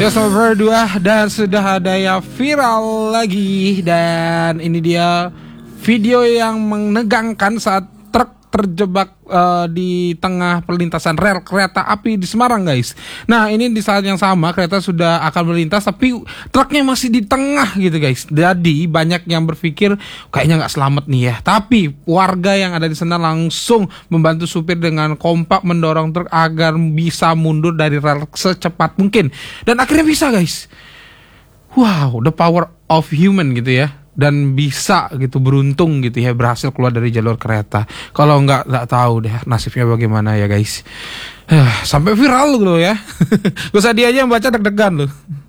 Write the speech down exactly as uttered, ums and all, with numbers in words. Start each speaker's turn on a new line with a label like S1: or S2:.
S1: Ya nomor dua, dan sudah ada yang viral lagi. Dan ini dia video yang menegangkan saat truk terjebak uh, di tengah perlintasan rel kereta api di Semarang, guys. Nah, ini di saat yang sama kereta sudah akan melintas, tapi truknya masih di tengah gitu, guys. Jadi banyak yang berpikir kayaknya nggak selamat nih ya. Tapi warga yang ada di sana langsung membantu supir dengan kompak mendorong truk agar bisa mundur dari rel secepat mungkin. Dan akhirnya bisa, guys. Wow, the power of human gitu ya. Dan bisa gitu, beruntung gitu ya, berhasil keluar dari jalur kereta. Kalau nggak nggak tahu deh nasibnya bagaimana ya, guys. Sampai viral loh ya. Gak usah dia aja yang baca deg-degan loh.